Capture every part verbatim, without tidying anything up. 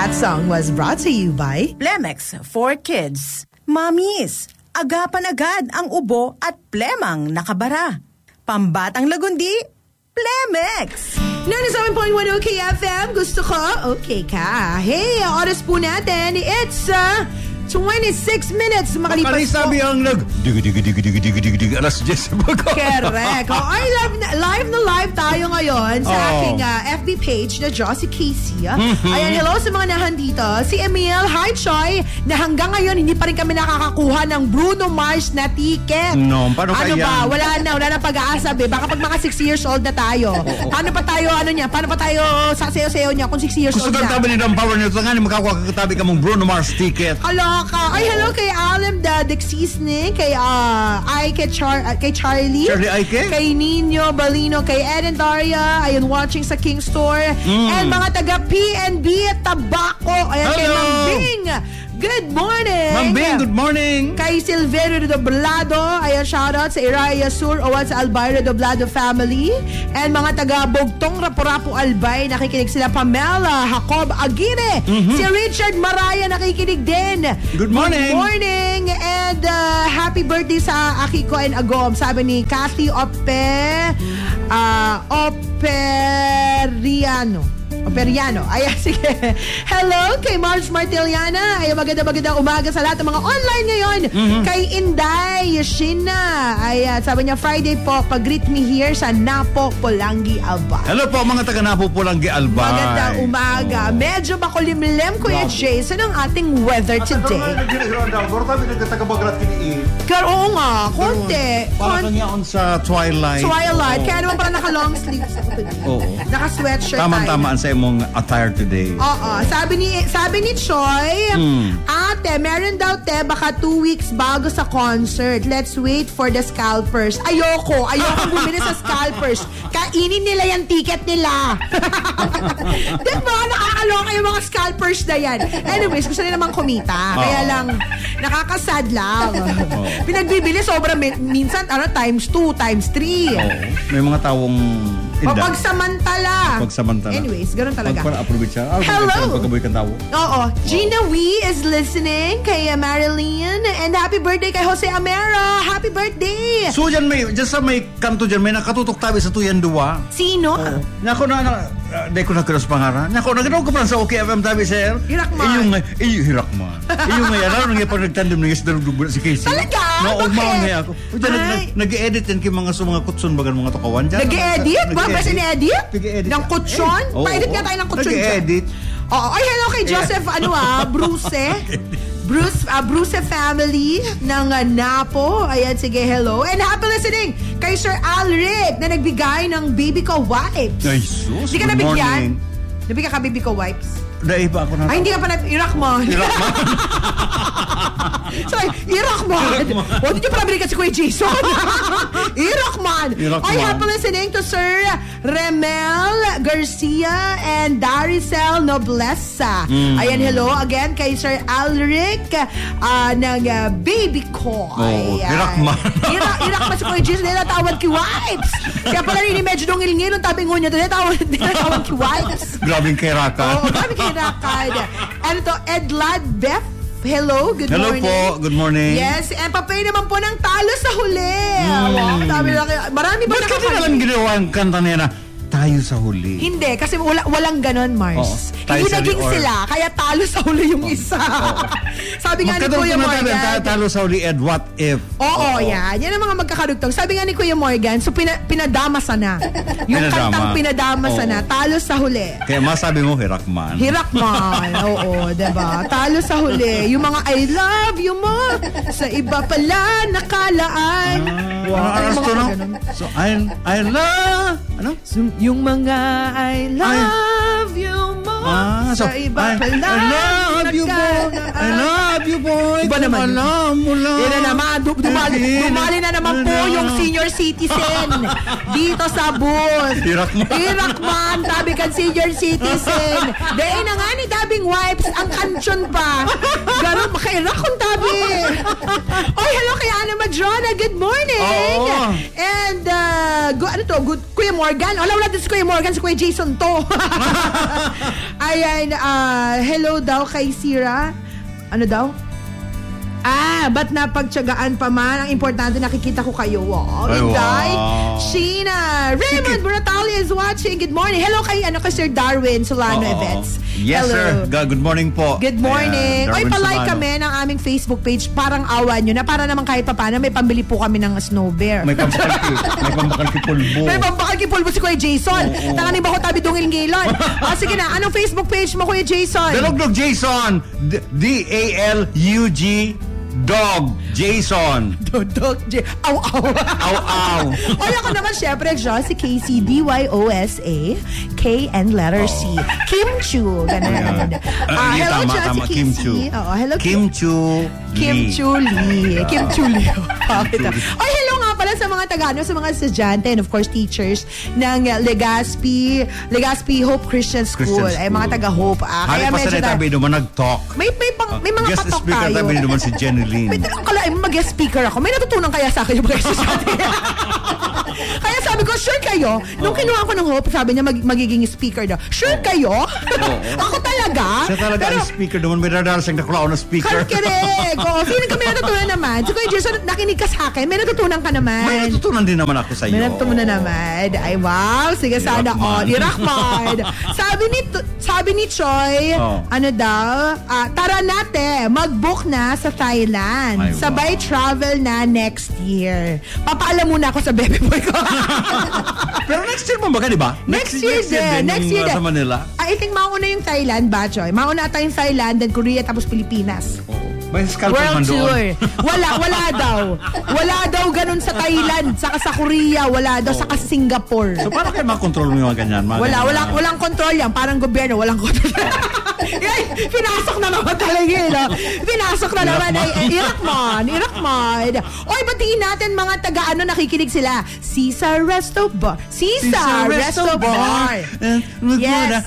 That song was brought to you by Plemex for Kids. Mamis, agapan agad ang ubo at plemang nakabara. Pambatang lagundi, Plemex. ninety-seven point one OK F M. Gusto ko? Okay ka. Hey, oras po natin. It's uh, twenty-six minutes makalipas Akali sabi po. ang nag dig dig dig dig dig dig dig alas diyes sa bago. Correct. Oh, ay, live na, live na live tayo ngayon sa Oh. aking uh, F B page na Josie Casey. Ayan, hello sa mga nahandito. Si Emil, hi Choy, na hanggang ngayon hindi pa rin kami nakakakuha ng Bruno Mars na ticket. No, paano Ano kaya? ba? Wala na, wala na pag-aasa. Be. Baka pag mga six years old na tayo. Paano pa tayo, ano niya? Paano pa tayo sa sayo-sayo niya kung six years Gusto old kang na? tabi ni Power nito nga ni makakuha katabi ka mong Bruno Mars ticket. Kaloka. Ay, hello kay Alam the Dexisne, kay uh, ay kay, Char, uh, kay Charlie. Charlie Aike? Kay Nino Balino, kay Ed and Daria, ayun watching sa King Store. Mm. And mga taga P and B at Tabaco. Ayan kay Hello. Ma'am Bing. Good morning. Ma'am Bing, good morning. Kay Silverio Doblado, ayan shoutout sa Iraya Sur o sa Albayra Doblado family. And mga taga Bugtong Rapu-Rapu Albay, nakikinig sila Pamela Jacob Aguirre. Mm-hmm. Si Richard Maraya nakikinig din. Good morning. Good morning and uh, happy birthday sa Akiko and Agom. Sabi ni Kathy Ope uh, Operiano. Operiano. Ayan, sige. Hello kay Marge Martiliana. Ay, maganda-maganda umaga sa lahat ng mga online ngayon. Mm-hmm. Kay Inday Yashina. Ay, uh, sabi niya, Friday po, pag-greet me here sa Napo, Polangi, Albay. Hello po mga taga Napo Polangi Albay. Magandang umaga. Oh. Medyo makulimlim, Kuya Jason, ang ating weather today. Kaya oo nga, konti. Para kang yaon sa twilight. Twilight. Oh. Kaya naman pala naka-long sleeves ako today. Oo. Naka-sweatshirt tayo. Tama-tamaan sa imong attire today. Oo. Sabi ni sabi ni Choi, Hmm. ate, meron daw te baka two weeks bago sa concert. Let's wait for the scalpers. Ayoko. Ayoko bumili sa scalpers. Kainin nila yung ticket nila. Diba? Nakakaloka yung mga scalpers na yan. Anyways, gusto nila namang kumita. Kaya lang, nakakasad lang. Pinagbibili sobrang min- minsan, ano, times two, times three. Oo. May mga tawong Pagsamantala. Pagsamantala. Anyways, ganun talaga. Pag-approve siya. Ah, Hello. Pagkaboy kang tawo. Oo. Gina Wee is listening kay uh, Marilyn. And happy birthday kay Jose Amero. Happy birthday. So dyan may, dyan sa may kanto dyan, may nakatutok tabi sa tuyan duwa. Sino? Oo. Nako na, na uh, di ko na kilos pangaran. Nako, naganoon ko pa sa OK F M tabi, sir. Hirakman. Iyong nga, iyong hirakman. Iyong nga, alam nga pag nagtandem na yes, dalugdugbo si Casey. Talaga? No, Bakit? ugmaon nga ako. Uy, dyan, Ay. nag- nag-e-edit yan kay mga sa mga kutson bagan mga tukawan dyan. Nag-e-edit? Ba? Basta ni-edit? Nag-e-edit. Ng kutsyon? Eh, oo, Pa-edit nga oo. tayo ng kutsyon dyan. Nag-e-edit. Oo. Ay, hello kay Joseph, ano ah, Bruce. Bruce, uh, Bruce family ng uh, Napo. Ayan, sige, hello. And happy listening kay Sir Alric na nagbigay ng baby ko wipes. Ay, sus. Hindi ka Good nabigyan? morning. Nabigyan ka baby ko wipes? Dahil ba ako na? Ay, hindi ka pa na... Irakman. Irakman? Sorry, Irakman. O, hindi nyo pala binigyan si Kuya Jason. Irakman. Irakman. Ay, happy listening to Sir Remel Garcia and Daricel Noblesa. Mm. Ayan, hello again kay Sir Alric uh, ng uh, Baby Ko. Oo, Irakman. Irak, Irakman si Kuya Jason. Nilatawad ki wipes. Kaya pala rin medyo nung ngil-ngil ng tabing ngunya. Nilatawad, nilatawad ki wipes. Grabing keraka. Oo, grabe kayo nakakad. Ano to, Edlad Beth? Hello, good Hello morning. po, good morning. Yes, and papay naman po ng talo sa huli. Mm. Wow, dami lang. Marami ba Ba't ka din nalang ginawa ang kanta niya na tayo sa huli? Hindi, kasi wala, walang ganon, Mars. Oo, tayo Hindi sa naging huli or- sila, kaya talo sa huli yung isa. Sabi nga ni Kuya Morgan. Talo sa huli, Ed, what if? Oo, yan. Yan ang mga magkakadugtong. Sabi nga ni Kuya Morgan, so pina, pinadamasa na. Yung Pinadama. kantang pinadamasa Oo. na, talo sa huli. Kaya masabi mo, hirakman. Hirakman. Oo, diba? Talo sa huli. Yung mga I love you mo, sa iba pala nakalaan. Wow, Ay, ano mga to, no? ganun. So, I, I love, ano? So, yung mga I love you mo, Ah, so, sa iba I, pala I love love you, boy. I love you, boy. Iba naman yun. Alam mo lang. Yan na naman. Du- dumali, dumali na naman po yung senior citizen dito sa booth. Irakman. Irakman. Tabi kan senior citizen. Dahil na nga ni Dabing Wipes ang kansyon pa. Ganun, makairak kung tabi. Oy, hello kay Ana Madrona. Good morning. Oo. And, uh, go, ano to? Good, Kuya Morgan. Wala, wala din si Kuya Morgan. Si Kuya Jason to. Ayan, uh, hello daw kay Sira. Ano daw? Ah, ba't napagtsagaan pa man? Ang importante, nakikita ko kayo. Wow, Ay, Inday. wow. Sheena. Raymond Bratalia is watching. Good morning. Hello kay, ano, kay Sir Darwin Solano Oo. Events. Yes, hello. sir. Good morning po. Good morning. Ayan, Ay, Darwin palike Solano. kami ng aming Facebook page. Parang awan nyo na. Para naman kahit pa paano, may pambili po kami ng snow bear. May pambakalki. May pambakalki pulbo. May pambakal pulbo si Kuya Jason. Oo. Tanganin ba ko tabi dungil ngilon? O sige na, anong Facebook page mo, Kuya Jason? Dalugdog Jason. D- D A L U G Dog Jason. Dodok J. Aw, aw. Aw, aw. O ako naman, syempre, Josie K C D Y O S A K and letter C. Kim Chu. Ganun. Ah, Ah, yeah, hello, tama, Josie tama. K C. Kim Chu. Oo, hello, Kim Chu Kim Lee. Chu Lee. Kim Chu Lee. Bakit? Kim Chu Lee. Oy, hello nga pala sa mga taga, ano, sa mga estudyante and of course teachers ng uh, Legazpi, Legazpi Hope Christian School. Christian Ay, mga School. taga Hope. Ah, Hari kaya pa medyo sa na, tabi naman nag-talk. may, may, pang, may mga Guest patok speaker tayo. tabi naman si Jenny Lynn. May talang kalain, mag-guest speaker ako. May natutunan kaya sa akin yung mga estudyante. Kaya sabi ko, sure kayo? Nung kinuha ko ng Hope, sabi niya mag, magiging speaker daw. Sure kayo? Ako talaga? Siya talaga Pero, ang speaker naman. May radar siyang nakulao na speaker. Kalkirig. Oo, feeling ko may natutunan naman. So, Kuya Jason, nakinig ka sa akin. May natutunan ka naman. May natutunan din naman ako sa iyo. May natutunan naman. Ay, wow. Sige, sana Irakman. all. Irakman. sabi ni sabi ni Choi, Oh. ano daw, ah, tara nate, mag-book na sa Thailand. Ay, wow. Sabay travel na next year. Papaalam muna ako sa baby boy ko. Pero next year mo ba ka, di ba? Next year din. Next yung, year uh, din. sa Manila. I think mauna yung Thailand ba, Choi? Mauna ata yung Thailand, then Korea, tapos Pilipinas. May scalpel man World doon. tour. Wala, wala daw. Wala daw ganun sa Thailand, saka sa Korea, wala daw, saka sa Singapore. So, paano kayo makontrol mo yung mga ganyan? Mga Wala, ganyan walang, na- walang control yan. Parang gobyerno, walang control. Ay, pinasok na naman talaga yun. No? Pinasok na naman. Ay, ay, Irakman, Irakman. Oy, batiin natin mga taga-ano nakikinig sila. Sisa Resto Bar. Sisa, Resto Bar. Yes.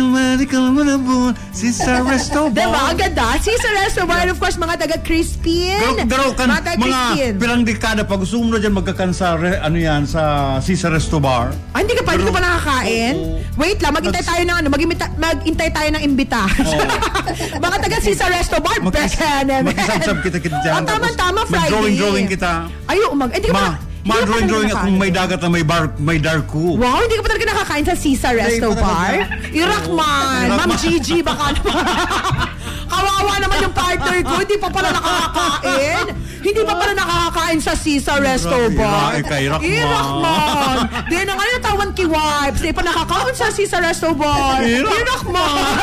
Sisa Resto Bar. Diba? Ang ganda. Sisa Resto Bar. And of course, mga taga-Crispin. Pero, pero kan, mga taga-Crispin. mga pirang dekada, pag gusto mo na dyan magkakansa, re, ano yan, sa Sisa Resto Bar. Ah, hindi ka pa, hindi ka pa Pero- nakakain? Oo. Wait lang, maghintay tayo ng ano, maghintay, maghintay tayo ng imbita. Mga taga Sisa Resto Bar, Magkis- beka naman. Magkisabsab kita-kita dyan. Oh, tama-tama, Friday. Mag-drawing-drawing kita. Ay, umag. Eh, di ka pa, Ma, hindi ka pa ma-drawing-drawing talaga at kung may nakakain. dagat na may bar, may darko. Wow, hindi ka pa talaga nakakain sa Sisa Resto Hindi pa Bar? talaga. Irakman, Oo. Ma'am Irakman. Gigi, baka naman. Kawawa naman yung partner ko, hindi pa pala nakakain. Hindi pa pala nakakain sa Sisa Resto Grabe, Bar. ira- ika, Irakman. Irakman. Di na nga natawan ki Wipes. Di pa nakakain sa Sisa Resto Bar. Irak- Irakman.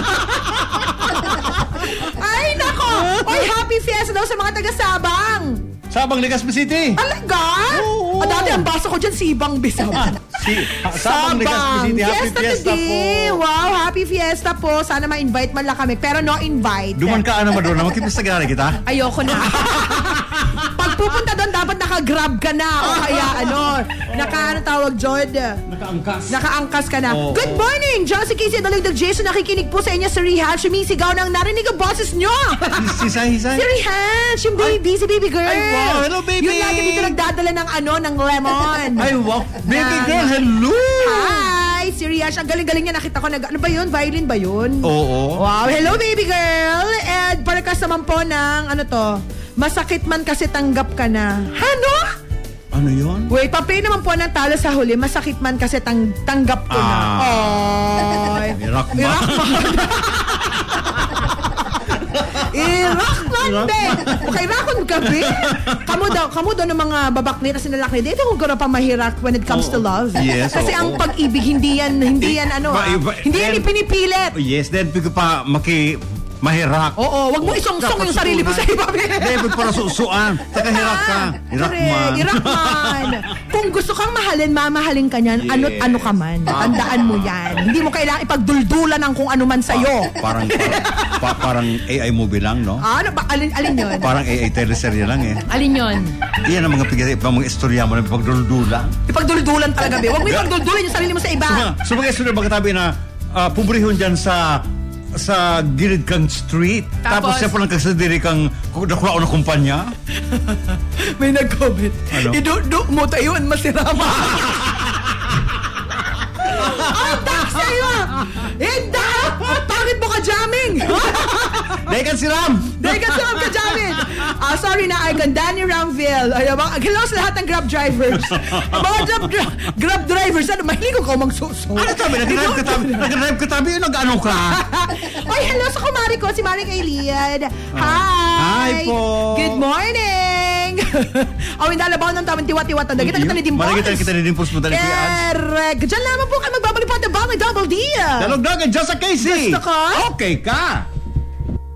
Ay, nako. Oy, happy fiesta daw sa mga taga-Sabang. Sabang Legazpi City. Talaga? Oo. Ah, dati ang basa ko dyan, Sibang Bisab. Si, Sabang Legazpi City. Happy fiesta, today. po. Wow, happy fiesta po. Sana ma-invite man lang kami. Pero no invite. Duman ka naman doon. Makipistagari kita. Ayoko na. Pag pupunta doon, dapat naka-grab ka na. O kaya ano, naka, ano tawag, Jod? Nakaangkas. Nakaangkas ka na. Oo. Good morning! Josie Casey, Dalagdag Jason, nakikinig po sa inyo sa Rehan. Sumisigaw ng narinig ang boses nyo. Hisay, hisay. Si Rehan, yung baby, si baby girl. Ay, wow. Hello, baby. Yung lagi dito nagdadala ng ano, ng lemon. Ay, wow. Baby Na- girl, hello. Hi, si Riash. Ang galing-galing niya. Nakita ko, nag, ano ba yun? Violin ba yun? Oo. Wow, hello baby girl. And parakas naman po ng, ano to, masakit man kasi tanggap ka na. Ano? Ano yun? Wait, pa-play naman po ng talo sa huli. Masakit man kasi tang tanggap ko na. Ah. Oy. Irakman. Irakman. Irakman, be. Okay, rakon ka, be. Kamu daw, kamu daw ng mga babaknit at sinalaknit. Ito kung gano'n pa mahirap when it comes to Oo. love. Yes, Kasi oo. ang pag-ibig, hindi yan, hindi yan ano, Ba- ah. iba- hindi yan then- ipinipilit. Oh, yes, then pigo pa maki Mahirak. Oo, wag mo isong-song yung sarili mo sa iba. Dapat para susuan. Taka hirak ka. Hirak Correct, man. hirak man. Kung gusto kang mahalin, mamahalin ka niyan, Yes. ano't ano ka man. Tandaan mo yan. Hindi mo kailangan ipagduldulan ng kung ano man sa'yo. Parang, parang, pa- parang A I movie lang, no? Ano ba? Alin, alin yun? Parang A I teleserye lang eh. Alin yun? Iyan ang mga pigay, mga istorya mo na pagduldulan. Ipagduldulan talaga, be. Huwag mo ipagduldulan yung sarili mo sa iba. So, mga, so mga istorya mga tabi na uh, pubrihon dyan sa sa gilid kang street. Tapos, Tapos siya po lang kasadiri kang nakuha na kumpanya. May nag-comment. Ano? Idu-du mo tayo ang masirama. Ang tak sa'yo! Hindi! Pangit mo ka jamming! Dahil kan si Ram! Dahil ka siram ka jamming! Ah, sorry na, ay kan Danny Ramville. Ay, mga, hello sa lahat ng Grab drivers. Ang mga Grab, gra- Grab drivers, ano, mahilig ko magsuso. Ano tabi? Nag-drive ka tabi? Nag-drive ka tabi? Nag-ano ka? Ay, hello sa kumari ko, si Maring Ailiad. Hi! Hi po! Good morning! Oh, indalabaw ng tamang tiwa-tiwa tanda. Kita kita ni Dimples. Marikita kita ni Dimples mo dali kay Ads. Correct. Diyan lamang po kayo magbabalik pa at the Bang Double D. Dalog-dagan, just sa Casey! Gusto ko? Okay ka!